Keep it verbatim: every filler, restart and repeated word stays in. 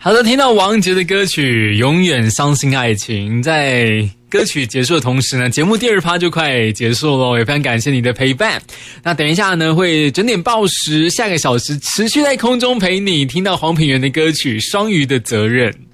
好的，听到王杰的歌曲《永远相信爱情》，在歌曲结束的同时呢，节目第二趴就快结束了，也非常感谢你的陪伴。那等一下呢，会整点报时，下个小时持续在空中陪你听到黄品源的歌曲《双鱼的责任》。